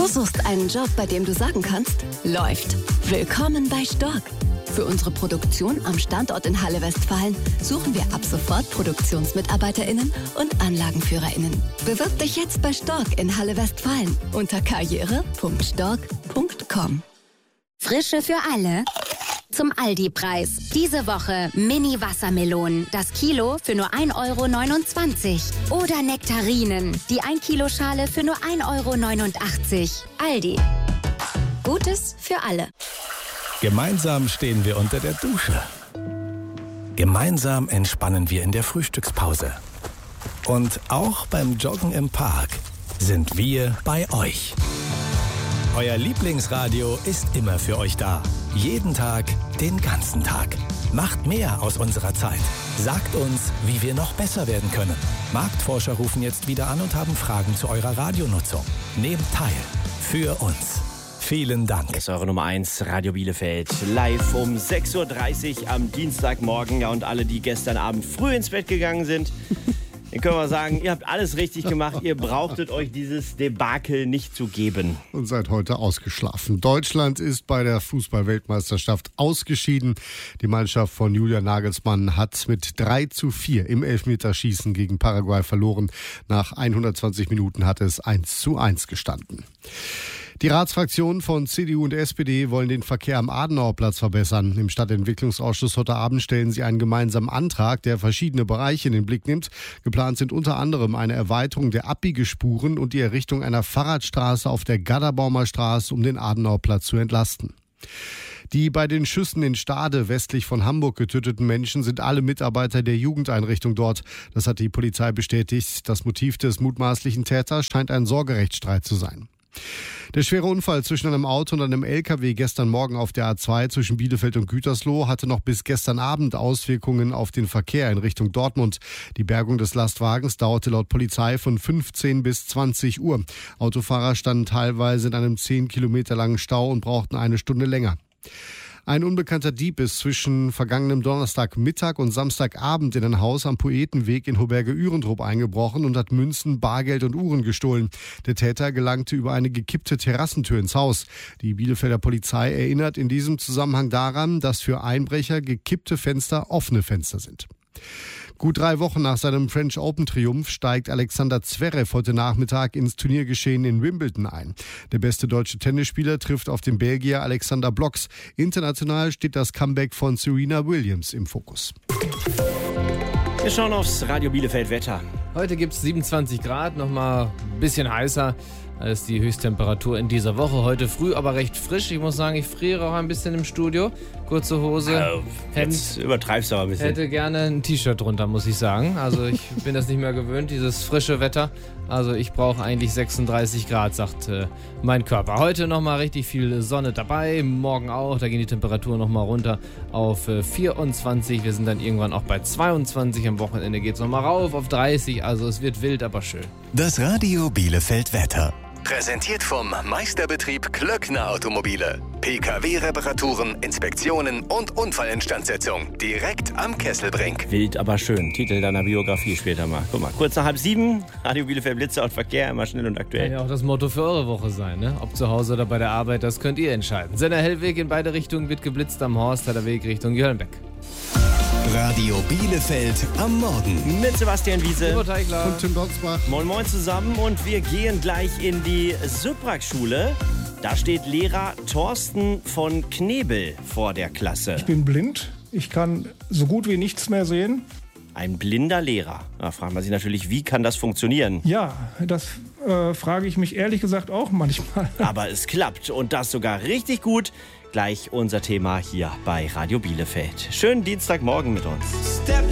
Du suchst einen Job, bei dem du sagen kannst, läuft. Willkommen bei Stork. Für unsere Produktion am Standort in Halle Westfalen suchen wir ab sofort ProduktionsmitarbeiterInnen und AnlagenführerInnen. Bewirb dich jetzt bei Stork in Halle Westfalen unter karriere.stork.com. Frische für alle. Zum Aldi-Preis. Diese Woche Mini-Wassermelonen. Das Kilo für nur 1,29 €. Oder Nektarinen. Die 1-Kilo-Schale für nur 1,89 €. Aldi. Gutes für alle. Gemeinsam stehen wir unter der Dusche. Gemeinsam entspannen wir in der Frühstückspause. Und auch beim Joggen im Park sind wir bei euch. Euer Lieblingsradio ist immer für euch da. Jeden Tag, den ganzen Tag. Macht mehr aus unserer Zeit. Sagt uns, wie wir noch besser werden können. Marktforscher rufen jetzt wieder an und haben Fragen zu eurer Radionutzung. Nehmt teil. Für uns. Vielen Dank. Das ist eure Nummer 1, Radio Bielefeld. Live um 6:30 Uhr am Dienstagmorgen. Ja, und alle, die gestern Abend früh ins Bett gegangen sind, dann können wir sagen, ihr habt alles richtig gemacht. Ihr brauchtet euch dieses Debakel nicht zu geben. Und seid heute ausgeschlafen. Deutschland ist bei der Fußball-Weltmeisterschaft ausgeschieden. Die Mannschaft von Julian Nagelsmann hat mit 3:4 im Elfmeterschießen gegen Paraguay verloren. Nach 120 Minuten hat es 1:1 gestanden. Die Ratsfraktionen von CDU und SPD wollen den Verkehr am Adenauerplatz verbessern. Im Stadtentwicklungsausschuss heute Abend stellen sie einen gemeinsamen Antrag, der verschiedene Bereiche in den Blick nimmt. Geplant sind unter anderem eine Erweiterung der Abbiegespuren und die Errichtung einer Fahrradstraße auf der Gadderbaumer Straße, um den Adenauerplatz zu entlasten. Die bei den Schüssen in Stade westlich von Hamburg getöteten Menschen sind alle Mitarbeiter der Jugendeinrichtung dort. Das hat die Polizei bestätigt. Das Motiv des mutmaßlichen Täters scheint ein Sorgerechtsstreit zu sein. Der schwere Unfall zwischen einem Auto und einem LKW gestern Morgen auf der A2 zwischen Bielefeld und Gütersloh hatte noch bis gestern Abend Auswirkungen auf den Verkehr in Richtung Dortmund. Die Bergung des Lastwagens dauerte laut Polizei von 15 bis 20 Uhr. Autofahrer standen teilweise in einem 10 Kilometer langen Stau und brauchten eine Stunde länger. Ein unbekannter Dieb ist zwischen vergangenem Donnerstagmittag und Samstagabend in ein Haus am Poetenweg in Hoberge-Ührendrup eingebrochen und hat Münzen, Bargeld und Uhren gestohlen. Der Täter gelangte über eine gekippte Terrassentür ins Haus. Die Bielefelder Polizei erinnert in diesem Zusammenhang daran, dass für Einbrecher gekippte Fenster offene Fenster sind. Gut 3 Wochen nach seinem French Open-Triumph steigt Alexander Zverev heute Nachmittag ins Turniergeschehen in Wimbledon ein. Der beste deutsche Tennisspieler trifft auf den Belgier Alexander Blocks. International steht das Comeback von Serena Williams im Fokus. Wir schauen aufs Radio Bielefeld Wetter. Heute gibt es 27 Grad, nochmal ein bisschen heißer als die Höchsttemperatur in dieser Woche. Heute früh aber recht frisch. Ich muss sagen, ich friere auch ein bisschen im Studio. Kurze Hose, Jetzt übertreibst du aber ein bisschen. Hätte gerne ein T-Shirt drunter, muss ich sagen. Also ich bin das nicht mehr gewöhnt, dieses frische Wetter. Also ich brauche eigentlich 36 Grad, sagt mein Körper. Heute nochmal richtig viel Sonne dabei, morgen auch. Da gehen die Temperaturen nochmal runter auf 24. Wir sind dann irgendwann auch bei 22. Am Wochenende geht es nochmal rauf auf 30. Also es wird wild, aber schön. Das Radio Bielefeld Wetter. Präsentiert vom Meisterbetrieb Klöckner Automobile. PKW-Reparaturen, Inspektionen und Unfallinstandsetzung. Direkt am Kesselbrink. Wild, aber schön. Titel deiner Biografie später mal. Guck mal, kurz nach 6:30. Radio Bielefeld Blitzer und Verkehr, immer schnell und aktuell. Kann ja auch das Motto für eure Woche sein, ne? Ob zu Hause oder bei der Arbeit, das könnt ihr entscheiden. Senner Hellweg in beide Richtungen wird geblitzt am Horst, der Weg Richtung Jörnbeck. Radio Bielefeld am Morgen. Mit Sebastian Wiese Und Tim Dotzbach. Moin Moin zusammen und wir gehen gleich in die Süpprak-Schule. Da steht Lehrer Thorsten von Knebel vor der Klasse. Ich bin blind, ich kann so gut wie nichts mehr sehen. Ein blinder Lehrer. Da fragt man sich natürlich, wie kann das funktionieren? Ja, das frage ich mich ehrlich gesagt auch manchmal. Aber es klappt und das sogar richtig gut. Gleich unser Thema hier bei Radio Bielefeld. Schönen Dienstagmorgen mit uns. Step